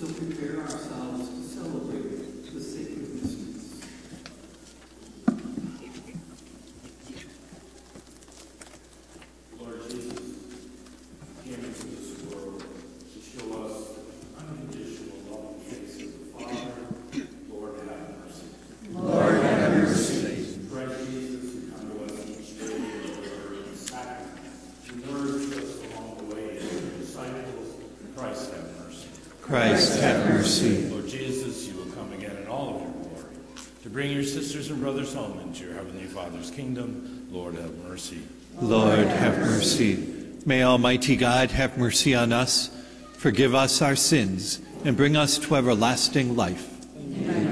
So prepare ourselves to celebrate the sacred mysteries. Lord Jesus, came into this world to show us the unconditional love and face of the Father. Lord, have mercy. Lord, have mercy. Christ Jesus, who come to us each day in the word and sacrament, who nourished us along the way as your disciples. Christ, have mercy. Christ, have mercy. Lord Jesus, you will come again in all of your glory to bring your sisters and brothers home into your heavenly Father's kingdom. Lord, have mercy. Lord, have mercy. May Almighty God have mercy on us, forgive us our sins, and bring us to everlasting life.